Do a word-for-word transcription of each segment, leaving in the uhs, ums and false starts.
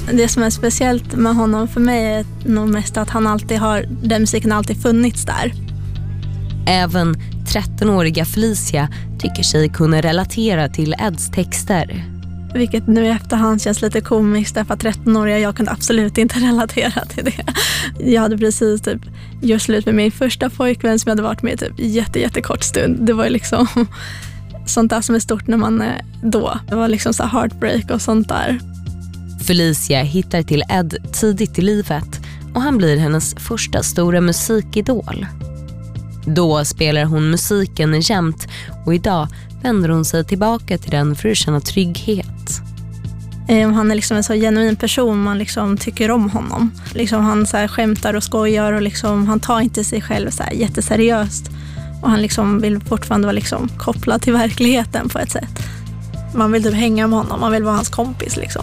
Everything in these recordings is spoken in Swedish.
Det som är speciellt med honom för mig är nog mest att han alltid har, den musiken har alltid funnits där. Även trettonåriga Felicia tycker sig kunna relatera till Eds texter. Vilket nu i efterhand känns lite komiskt, därför att trettonåriga jag kunde absolut inte relatera till det. Jag hade precis typ gjort slut med min första pojkvän som jag hade varit med typ jätte, jättekort stund. Det var ju liksom sånt där som är stort när man är då. Det var liksom så heartbreak och sånt där. Felicia hittar till Ed tidigt i livet och han blir hennes första stora musikidol. Då spelar hon musiken jämt och idag vänder hon sig tillbaka till den för att känna trygghet. Han är liksom en så genuin person, man liksom tycker om honom. Liksom han så här skämtar och skojar och liksom, han tar inte sig själv så här jätteseriöst. Och han liksom vill fortfarande vara liksom kopplad till verkligheten på ett sätt. Man vill typ hänga med honom, man vill vara hans kompis liksom.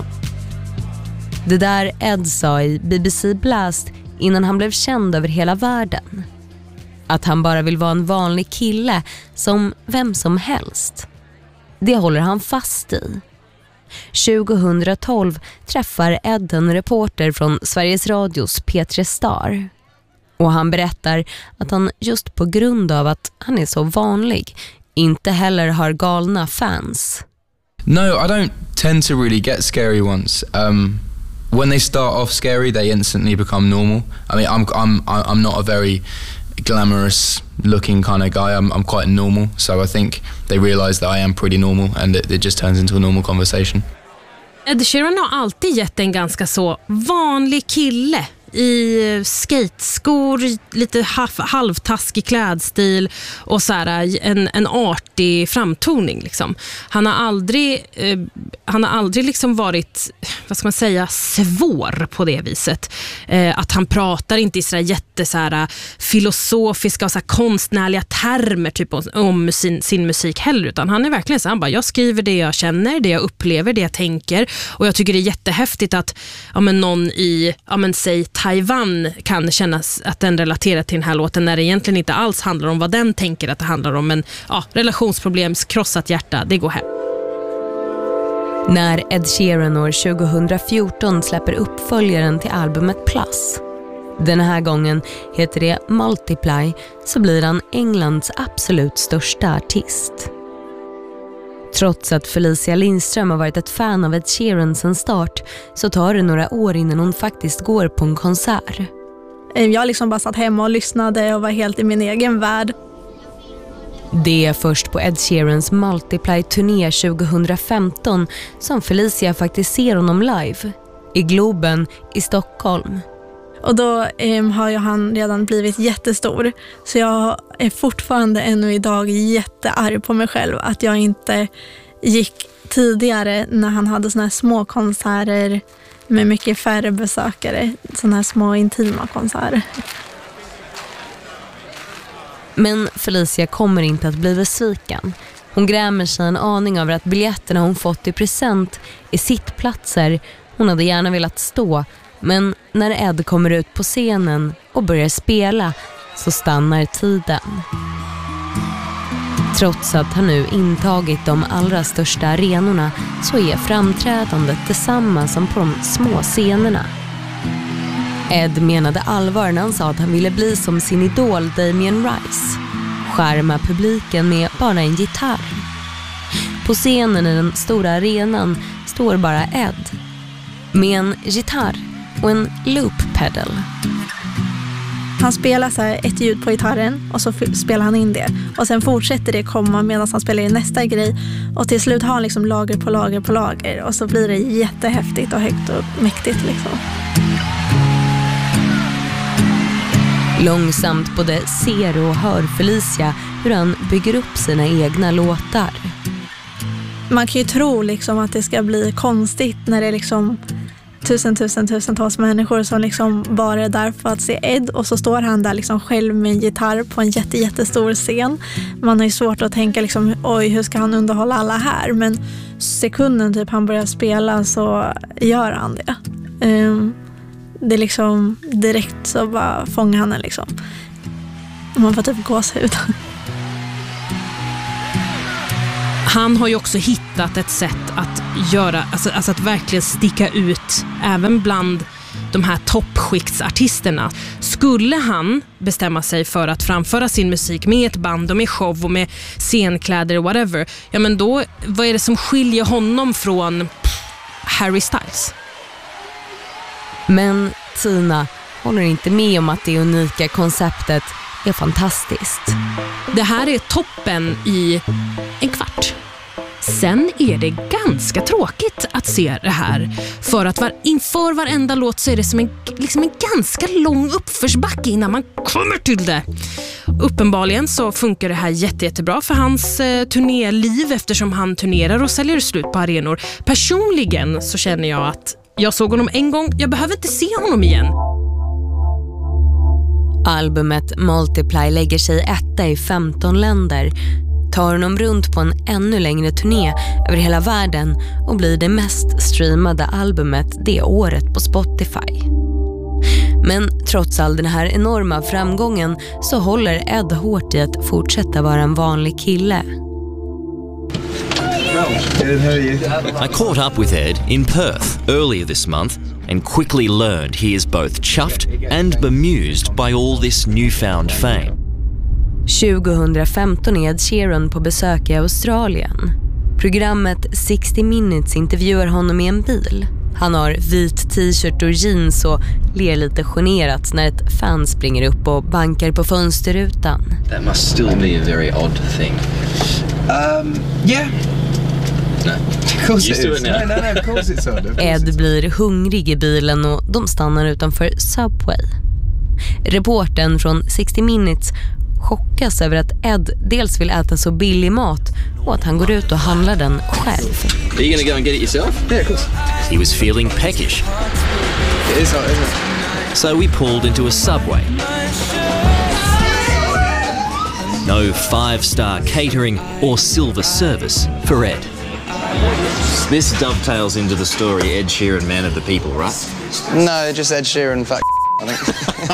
Det där Ed sa i B B C Blast innan han blev känd över hela världen. Att han bara vill vara en vanlig kille som vem som helst. Det håller han fast i. tjugohundratolv träffar Ed en reporter från Sveriges Radios P tre Star. Och han berättar att han just på grund av att han är så vanlig inte heller har galna fans. No, I don't tend to really get scary ones. Um, when they start off scary, they instantly become normal. I mean, I'm I'm I'm not a very glamorous looking kind of guy. I'm I'm quite normal, so I think they realize that I am pretty normal, and it, it just turns into a normal conversation. Ed Sheeran har alltid gett en ganska så vanlig kille i skateskor, lite halvtaskig klädstil och så här en en artig framtoning liksom. Han har aldrig eh, han har aldrig liksom varit, vad ska man säga, svår på det viset. Eh, att han pratar inte i så där jätte så här filosofiska och så här konstnärliga termer typ om, om sin, sin musik heller, utan han är verkligen så han bara, jag skriver det jag känner, det jag upplever, det jag tänker, och jag tycker det är jättehäftigt att ja men någon i ja men säg Taiwan kan känna att den relaterar till den här låten när det egentligen inte alls handlar om vad den tänker att det handlar om, men ja, relationsproblem, krossat hjärta, det går hem. När Ed Sheeran år tjugohundrafjorton släpper uppföljaren till albumet Plus, den här gången heter det Multiply, så blir han Englands absolut största artist. Trots att Felicia Lindström har varit ett fan av Ed Sheeran sedan start, så tar det några år innan hon faktiskt går på en konsert. Jag liksom bara satt hemma och lyssnade och var helt i min egen värld. Det är först på Ed Sheerans Multiply-turné tjugohundrafemton som Felicia faktiskt ser honom live i Globen i Stockholm. Och då eh, har ju han redan blivit jättestor, så jag är fortfarande ännu idag jättearg på mig själv att jag inte gick tidigare när han hade såna här små konserter med mycket färre besökare, såna här små intima konserter. Men Felicia kommer inte att bli besviken. Hon grämer sig en aning över att biljetterna hon fått i present är sittplatser. Hon hade gärna velat stå, men när Ed kommer ut på scenen och börjar spela så stannar tiden. Trots att han nu intagit de allra största arenorna så är framträdandet detsamma som på de små scenerna. Ed menade allvar när han sa att han ville bli som sin idol Damien Rice. Skärma publiken med bara en gitarr. På scenen i den stora arenan står bara Ed med en gitarr och en loop pedal. Han spelar så här ett ljud på gitarren och så spelar han in det. Och sen fortsätter det komma medan han spelar in nästa grej. Och till slut har han liksom lager på lager på lager. Och så blir det jättehäftigt och högt och mäktigt liksom. Långsamt både ser och hör Felicia hur han bygger upp sina egna låtar. Man kan ju tro liksom att det ska bli konstigt när det är liksom tusen, tusen, tusentals människor som liksom bara är där för att se Ed, och så står han där liksom själv med en gitarr på en jätte, jättestor scen. Man har ju svårt att tänka liksom, oj, hur ska han underhålla alla här? Men sekunden typ han börjar spela så gör han det. Um, det är liksom direkt så bara fångar han den liksom. Man får typ gåshud. Han har ju också hittat ett sätt att göra, alltså, alltså att verkligen sticka ut även bland de här toppskiktsartisterna. Skulle han bestämma sig för att framföra sin musik med ett band och med show och med scenkläder och whatever, ja men då, vad är det som skiljer honom från pff, Harry Styles? Men Tina håller inte med om att det unika konceptet är fantastiskt. Det här är toppen i en kvart. Sen är det ganska tråkigt att se det här. För att var, inför varenda låt så är det som en, liksom en ganska lång uppförsbacke innan man kommer till det. Uppenbarligen så funkar det här jätte, jättebra för hans eh, turnéliv eftersom han turnerar och säljer slut på arenor. Personligen så känner jag att jag såg honom en gång, jag behöver inte se honom igen. Albumet Multiply lägger sig etta i femton länder, tar honom runt på en ännu längre turné över hela världen och blir det mest streamade albumet det året på Spotify. Men trots all den här enorma framgången så håller Ed hårt i att fortsätta vara en vanlig kille. I caught up with Ed in Perth earlier this month and quickly learned he is both chuffed and bemused by all this newfound fame. tjugohundrafemton är Ed Sheeran på besök i Australien. Programmet sextio minutes intervjuar honom i en bil. Han har vit t-shirt och jeans och ler lite generat när ett fan springer upp och bankar på fönsterrutan. That must still be a very odd thing. Um, yeah. No. Of course it is. No, no, no, of course it's odd. Of course Ed it's blir hungrig i bilen och de stannar utanför Subway. Reportern från sextio minutes chockas över att Ed dels vill äta så billig mat och att han går ut och handlar den själv. Are you gonna go and get it yourself? Yeah, of course. He was feeling peckish, It is odd, isn't it? so we pulled into a Subway. No five-star catering or silver service for Ed. This dovetails into the story Ed Sheeran, man of the people, right? No, just Ed Sheeran, fuck, I think.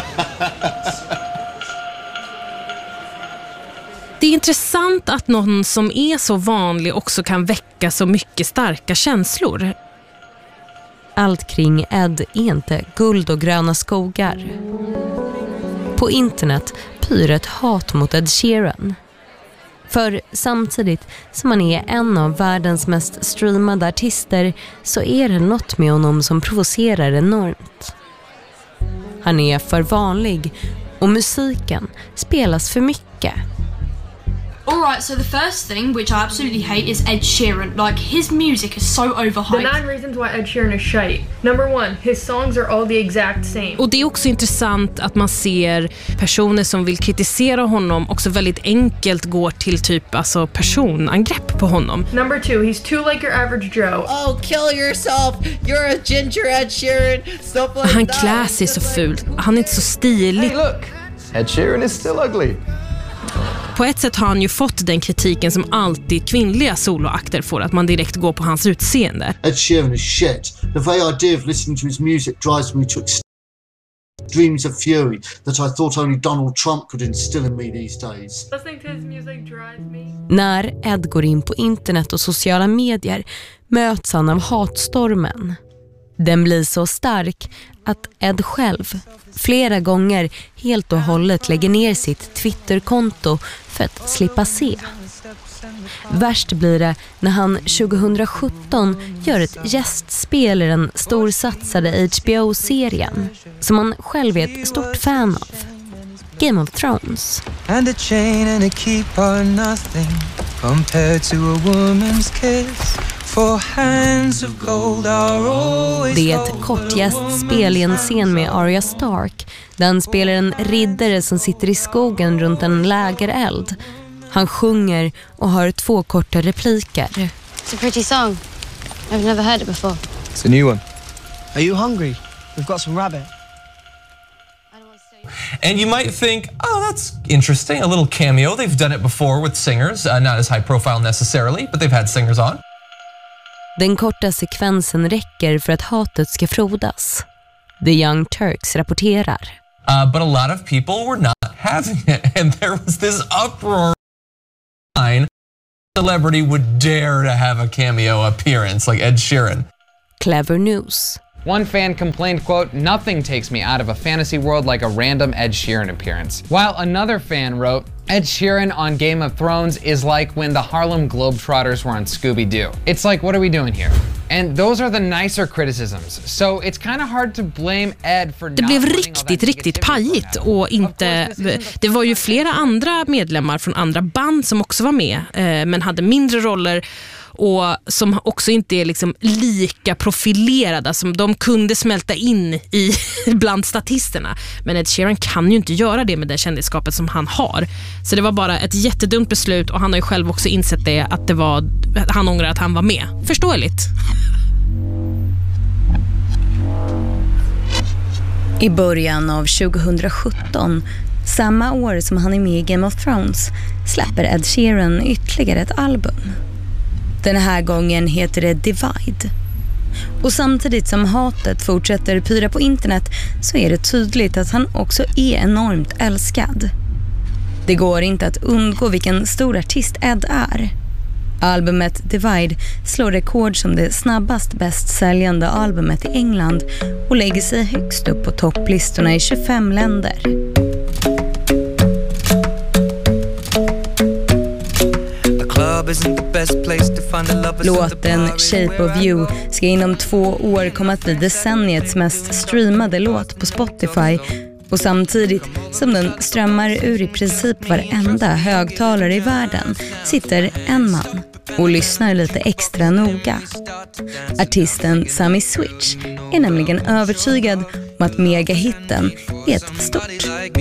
Det är intressant att någon som är så vanlig också kan väcka så mycket starka känslor. Allt kring Ed är inte guld och gröna skogar. På internet pyr ett hat mot Ed Sheeran. För samtidigt som han är en av världens mest streamade artister så är det något med honom som provocerar enormt. Han är för vanlig och musiken spelas för mycket. Alright, so the first thing, which I absolutely hate, is Ed Sheeran. Like, his music is so overhyped. The nine reasons why Ed Sheeran is shite. Number one, his songs are all the exact same. Och det är också intressant att man ser personer som vill kritisera honom också väldigt enkelt går till typ alltså personangrepp på honom. Number two, he's too like your average Joe. Oh, kill yourself. You're a ginger Ed Sheeran. Stuff like Han that. klär sig så fult. Han är inte så stilig. Hey, look. Ed Sheeran is still ugly. På ett sätt har han ju fått den kritiken som alltid kvinnliga soloakter får, att man direkt går på hans utseende. Ed Sheeran is shit. The very idea of listening to his music drives me to extremes of fury that I thought only Donald Trump could instill in me these days. Listening to his music drives me. När Ed går in på internet och sociala medier möts han av hatstormen. Den blir så stark att Ed själv flera gånger helt och hållet lägger ner sitt Twitterkonto för att slippa se. Värst blir det när han tjugohundrasjutton gör ett gästspel i den storsatsade H B O-serien som han själv är ett stort fan av, Game of Thrones. And a chain and a keep are nothing compared to a woman's kiss. Det är ett kort gästspel i en scen med Arya Stark. Den spelar en riddare som sitter i skogen runt en lägereld. Han sjunger och har två korta repliker. It's a pretty song. I've never heard it before. It's a new one. Are you hungry? We've got some rabbit. And you might think, oh, that's interesting, a little cameo. They've done it before with singers, uh, not as high profile necessarily, but they've had singers on. Den korta sekvensen räcker för att hatet ska frodas. The Young Turks rapporterar. Uh, but a lot of people were not having it, and there was this uproar celebrity would dare to have a cameo appearance like Ed Sheeran. Clever news. One fan complained, quote, "Nothing takes me out of a fantasy world like a random Ed Sheeran appearance." While another fan wrote, "Ed Sheeran on Game of Thrones is like when the Harlem Globetrotters were on Scooby-Doo. It's like, what are we doing here?" And those are the nicer criticisms. So it's kind of hard to blame Ed for. Det blev riktigt, riktigt pajigt och inte. Det var ju flera andra medlemmar från andra band som också var med, men hade mindre roller. Och som också inte är liksom lika profilerade, som de kunde smälta in i bland statisterna. Men Ed Sheeran kan ju inte göra det med det kändisskapet som han har. Så det var bara ett jättedumt beslut, och han har ju själv också insett det, att det var, han ångrar att han var med. Förståeligt. I början av tjugosjutton, samma år som han är med i Game of Thrones, släpper Ed Sheeran ytterligare ett album. Den här gången heter det Divide. Och samtidigt som hatet fortsätter pyra på internet så är det tydligt att han också är enormt älskad. Det går inte att undgå vilken stor artist Ed är. Albumet Divide slår rekord som det snabbast bäst säljande albumet i England och lägger sig högst upp på topplistorna i tjugofem länder. Låten Shape of You ska inom två år komma att bli decenniets mest streamade låt på Spotify, och samtidigt som den strömmar ur i princip varenda högtalare i världen sitter en man och lyssnar lite extra noga. Artisten Sammy Switch är nämligen övertygad om att megahitten är ett stort